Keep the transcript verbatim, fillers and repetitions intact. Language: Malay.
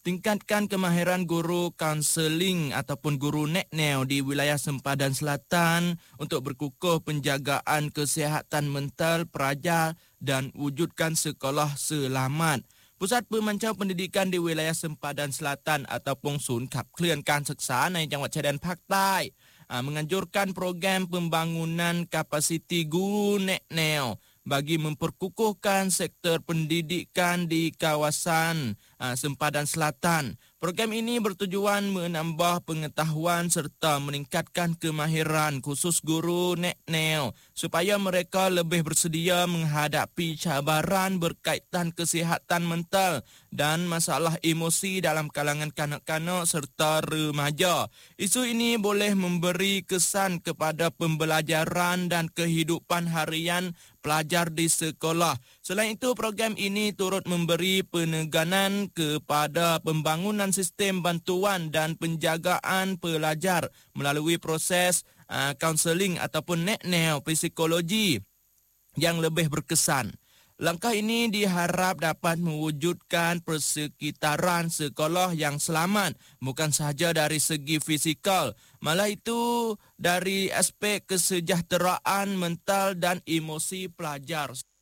tingkatkan kemahiran guru kaunseling ataupun guru nekneo di wilayah Sempadan Selatan untuk berkukuh penjagaan kesihatan mental pelajar dan wujudkan sekolah selamat. Pusat Pemancau Pendidikan di wilayah Sempadan Selatan ataupun Sun Kap Keluan Kan Seksaในจังหวัดชายแดนภาคใต้menganjurkan program pembangunan kapasiti guru nekneo bagi memperkukuhkan sektor pendidikan di kawasan uh, Sempadan Selatan. Program ini bertujuan menambah pengetahuan serta meningkatkan kemahiran khusus guru nekneo supaya mereka lebih bersedia menghadapi cabaran berkaitan kesihatan mental dan masalah emosi dalam kalangan kanak-kanak serta remaja. Isu ini boleh memberi kesan kepada pembelajaran dan kehidupan harian pelajar di sekolah. Selain itu, program ini turut memberi peneganan kepada pembangunan sistem bantuan dan penjagaan pelajar melalui proses kaunseling uh, ataupun nekneo psikologi yang lebih berkesan. Langkah ini diharap dapat mewujudkan persekitaran sekolah yang selamat bukan sahaja dari segi fizikal, malah itu dari aspek kesejahteraan mental dan emosi pelajar.